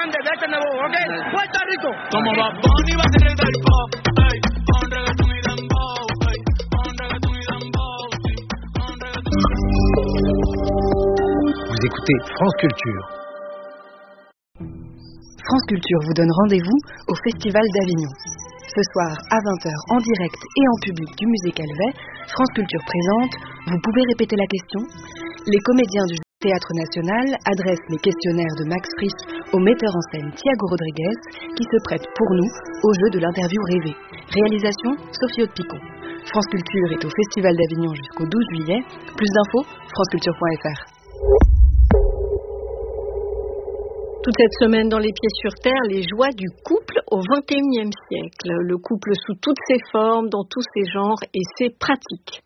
donde vete nuevo, ¿ok? Puerto Rico. Como Bad Bunny va a ser el del pop, ey, con reggaetón y dembow, ey, con reggaetón y dembow, sí, con reggaetón. Vous écoutez France Culture. France Culture vous donne rendez-vous au Festival d'Avignon. Ce soir à 20h en direct et en public du musée Calvet, France Culture présente Vous pouvez répéter la question? Les comédiens du Théâtre National adressent les questionnaires de Max Frisch au metteur en scène Thiago Rodriguez qui se prête pour nous au jeu de l'interview rêvée. Réalisation Sophie Haute-Picot. France Culture est au Festival d'Avignon jusqu'au 12 juillet. Plus d'infos, franceculture.fr. Toute cette semaine dans Les Pieds sur Terre, les joies du couple au XXIe siècle. Le couple sous toutes ses formes, dans tous ses genres et ses pratiques.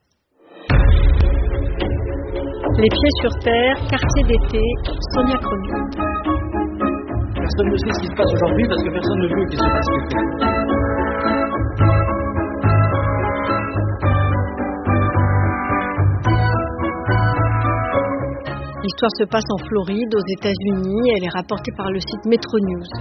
Les Pieds sur Terre, quartier d'été, Sonia Cronut. Personne ne sait ce qui se passe aujourd'hui parce que personne ne veut qu'il se passe quelque chose. L'histoire se passe en Floride, aux États-Unis. Elle est rapportée par le site Metro News.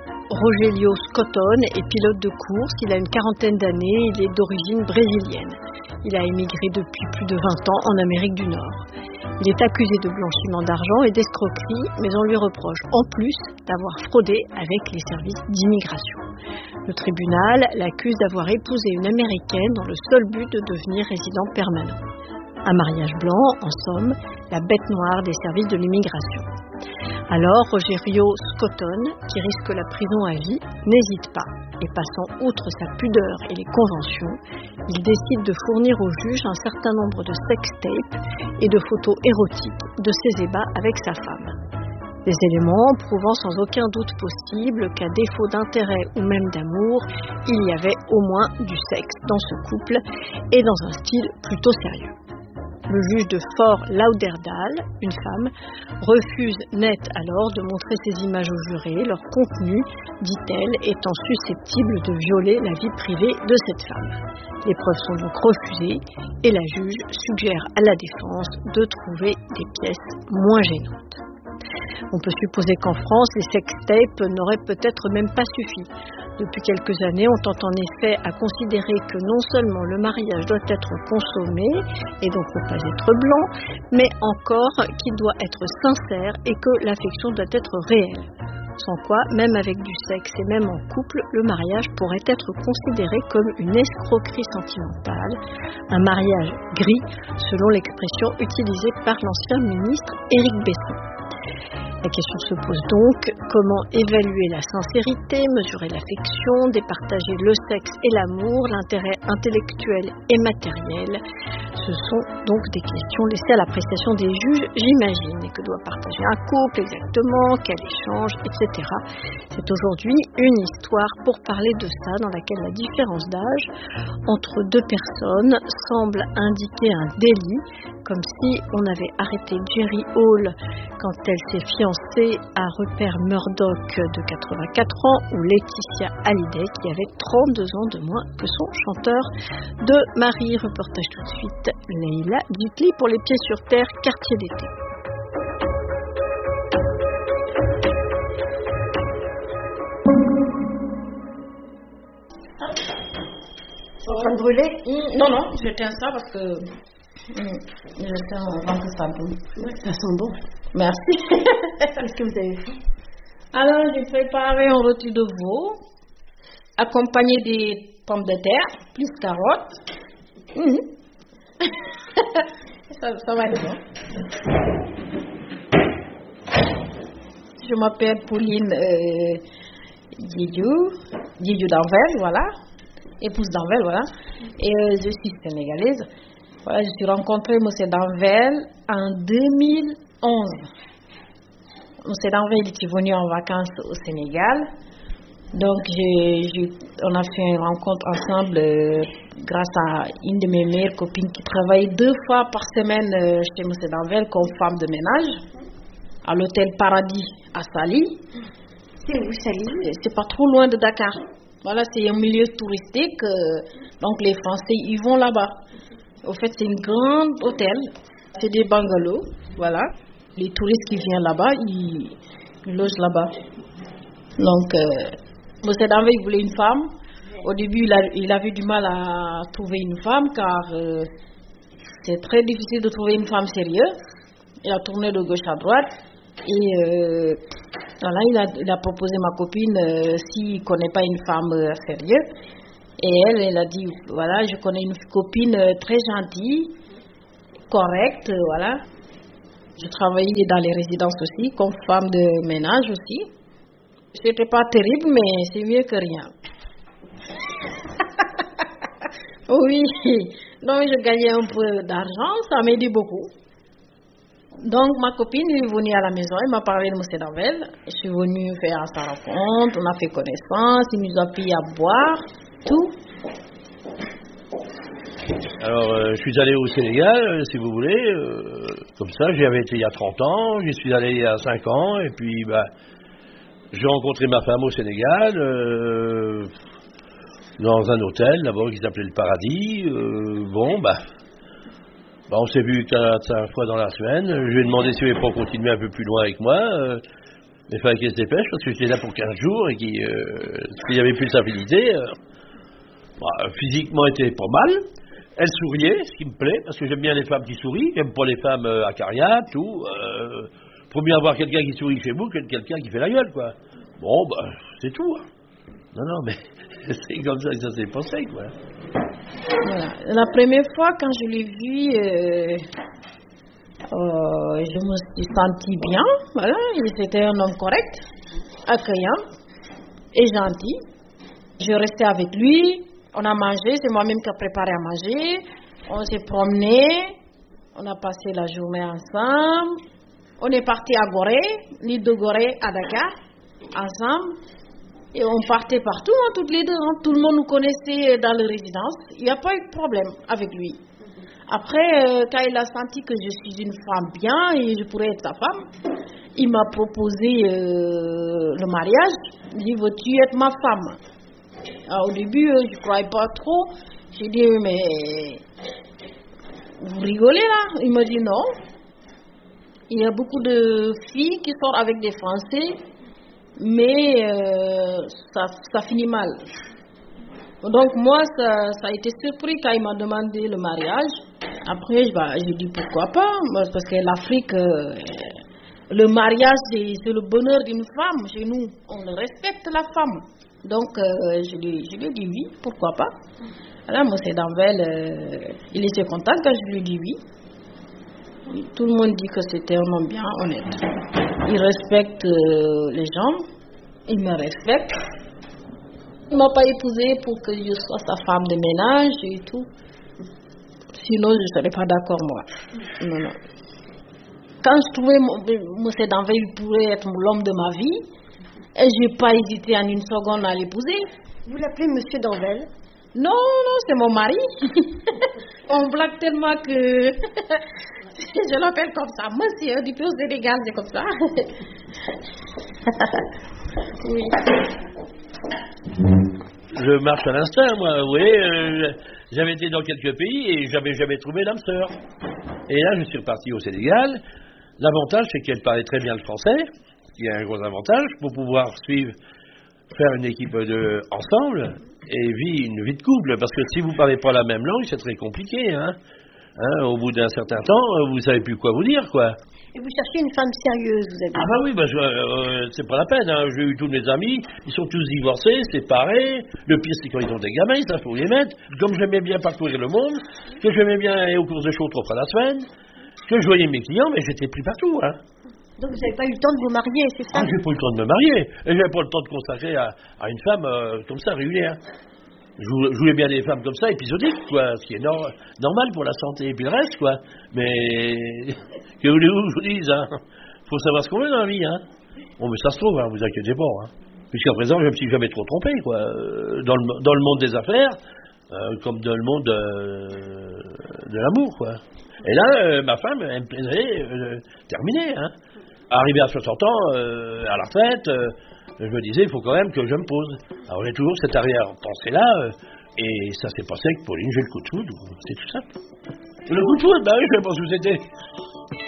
Rogelio Scotton est pilote de course. Il a une quarantaine d'années. Il est d'origine brésilienne. Il a émigré depuis plus de 20 ans en Amérique du Nord. Il est accusé de blanchiment d'argent et d'escroquerie, mais on lui reproche en plus d'avoir fraudé avec les services d'immigration. Le tribunal l'accuse d'avoir épousé une Américaine dans le seul but de devenir résident permanent. Un mariage blanc, en somme, la bête noire des services de l'immigration. Alors, Rogelio Scotton, qui risque la prison à vie, n'hésite pas. Et passant outre sa pudeur et les conventions, il décide de fournir au juge un certain nombre de sextapes et de photos érotiques de ses ébats avec sa femme. Des éléments prouvant sans aucun doute possible qu'à défaut d'intérêt ou même d'amour, il y avait au moins du sexe dans ce couple et dans un style plutôt sérieux. Le juge de Fort Lauderdale, une femme, refuse net alors de montrer ces images aux jurés, leur contenu, dit-elle, étant susceptible de violer la vie privée de cette femme. Les preuves sont donc refusées et la juge suggère à la défense de trouver des pièces moins gênantes. On peut supposer qu'en France, les sextapes n'auraient peut-être même pas suffi. Depuis quelques années, on tend en effet à considérer que non seulement le mariage doit être consommé, et donc ne pas être blanc, mais encore qu'il doit être sincère et que l'affection doit être réelle. Sans quoi, même avec du sexe et même en couple, le mariage pourrait être considéré comme une escroquerie sentimentale, un mariage gris, selon l'expression utilisée par l'ancien ministre Éric Besson. La question se pose donc, comment évaluer la sincérité, mesurer l'affection, départager le sexe et l'amour, l'intérêt intellectuel et matériel? Ce sont donc des questions laissées à l'appréciation des juges, j'imagine, et que doit partager un couple exactement, quel échange, etc. C'est aujourd'hui une histoire pour parler de ça, dans laquelle la différence d'âge entre deux personnes semble indiquer un délit, comme si on avait arrêté Jerry Hall quand elle s'est fiancée à Rupert Murdoch de 84 ans ou Laetitia Hallyday qui avait 32 ans de moins que son chanteur de mari. Reportage tout de suite, Leïla Dutli pour Les Pieds sur Terre, quartier d'été. C'est en train de brûler? Non, j'éteins ça parce que je sens avant que ça brûle. Oui, ça sent bon. Merci. Qu'est-ce que vous avez fait? Alors, j'ai préparé un rôti de veau, accompagné des pommes de terre, plus carottes. Ça va être bon. Je m'appelle Pauline Didiou d'Anvers, voilà. Épouse d'Anvers, voilà. Et je suis sénégalaise. Voilà, je suis rencontrée M. Danvel en 2011. M. Danvel était venu en vacances au Sénégal. Donc, on a fait une rencontre ensemble grâce à une de mes meilleures copines qui travaille 2 fois par semaine chez M. Danvel comme femme de ménage à l'hôtel Paradis à Saly. C'est où, Saly? C'est pas trop loin de Dakar. Voilà, c'est un milieu touristique. Donc, les Français, ils vont là-bas. Au fait, c'est une grande hôtel. C'est des bungalows, voilà. Les touristes qui viennent là-bas, ils logent là-bas. Donc, M. Danvel, il voulait une femme. Au début, il avait du mal à trouver une femme car c'est très difficile de trouver une femme sérieuse. Il a tourné de gauche à droite et voilà, il a proposé ma copine s'il ne connaît pas une femme sérieuse. Et elle a dit, voilà, je connais une copine très gentille, correcte, voilà. Je travaillais dans les résidences aussi, comme femme de ménage aussi. C'était pas terrible, mais c'est mieux que rien. Oui, donc je gagnais un peu d'argent, ça m'aidait beaucoup. Donc ma copine est venue à la maison, elle m'a parlé de M. Danvel. Je suis venue faire sa rencontre, on a fait connaissance, il nous a payé à boire, tout. Alors, je suis allé au Sénégal, si vous voulez, comme ça, j'y avais été il y a 30 ans, j'y suis allé il y a 5 ans, et puis, j'ai rencontré ma femme au Sénégal, dans un hôtel, d'abord, qui s'appelait le Paradis. On s'est vu 4-5 fois dans la semaine. Je lui ai demandé s'il voulait pas continuer un peu plus loin avec moi. Mais il fallait qu'elle se dépêche, parce que j'étais là pour 15 jours, et qu'il y avait plus de stabilité. Physiquement, elle était pas mal. Elle souriait, ce qui me plaît, parce que j'aime bien les femmes qui sourient. J'aime pas les femmes acariates, tout. Faut mieux avoir quelqu'un qui sourit chez vous que quelqu'un qui fait la gueule, quoi. Bon, c'est tout. Hein. Non, mais c'est comme ça que ça s'est passé, quoi. Voilà. La première fois, quand je l'ai vu, je me suis sentie bien. Voilà, c'était un homme correct, accueillant et gentil. Je restais avec lui, on a mangé, c'est moi-même qui ai préparé à manger. On s'est promené, on a passé la journée ensemble. On est parti à Gorée, l'île de Gorée à Dakar, ensemble. Et on partait partout, toutes les deux. Tout le monde nous connaissait dans les résidences. Il n'y a pas eu de problème avec lui. Après, quand il a senti que je suis une femme bien et je pourrais être sa femme, il m'a proposé le mariage. Il dit, veux-tu être ma femme? Alors, au début, je ne croyais pas trop. J'ai dit, mais vous rigolez là? Il m'a dit non. Il y a beaucoup de filles qui sortent avec des Français, mais ça finit mal. Donc moi, ça a été surpris quand il m'a demandé le mariage. Après, j'ai dit pourquoi pas, parce que l'Afrique, le mariage, c'est le bonheur d'une femme. Chez nous, on respecte la femme. Donc, je lui ai dit oui, pourquoi pas. Alors, M. Danvel, il était content quand je lui ai dit oui. Tout le monde dit que c'était un homme bien, honnête. Il respecte les gens, il me respecte. Il ne m'a pas épousée pour que je sois sa femme de ménage et tout. Sinon, je ne serais pas d'accord, moi. Non. Quand je trouvais M. Danvel pourrait être l'homme de ma vie, je n'ai pas hésité en une seconde à l'épouser. Vous l'appelez M. Danvel? Non, c'est mon mari. On blague tellement que je l'appelle comme ça. Monsieur, du plus au Sénégal, c'est comme ça. Oui. Je marche à l'instinct, moi. Vous voyez, j'avais été dans quelques pays et j'avais jamais trouvé l'âme sœur. Et là, je suis reparti au Sénégal. L'avantage, c'est qu'elle parlait très bien le français, qui est un gros avantage, pour pouvoir faire une équipe ensemble et une vie de couple. Parce que si vous ne parlez pas la même langue, c'est très compliqué. Au bout d'un certain temps, vous ne savez plus quoi vous dire, quoi. Et vous cherchez une femme sérieuse, vous avez dit. Ah bah oui, c'est pas la peine. J'ai eu tous mes amis, ils sont tous divorcés, séparés. Le pire, c'est quand ils ont des gamins, ça faut les mettre. Comme j'aimais bien parcourir le monde, que j'aimais bien aller aux courses de chevaux 3 fois la semaine, que je voyais mes clients, mais j'étais plus partout. Donc vous n'avez pas eu le temps de vous marier, c'est ça? J'ai pas eu le temps de me marier. Et j'avais pas le temps de consacrer à une femme comme ça, régulière. Je voulais bien des femmes comme ça, épisodiques, quoi, ce qui est normal pour la santé et puis le reste, quoi. Mais, que voulez-vous que je vous dise, faut savoir ce qu'on veut dans la vie, Bon, mais ça se trouve, vous inquiétez pas, Jusqu'à présent, je me suis jamais trop trompé, quoi. Dans le monde des affaires, comme dans le monde de l'amour, quoi. Et là, ma femme, elle me plairait terminée, Arrivé à 60 ans, à la retraite, je me disais, il faut quand même que je me pose. Alors j'ai toujours cette arrière-pensée-là, et ça s'est passé avec Pauline, j'ai le coup de foudre, c'est tout ça. Le coup de foudre, oui, je ne sais pas où c'était.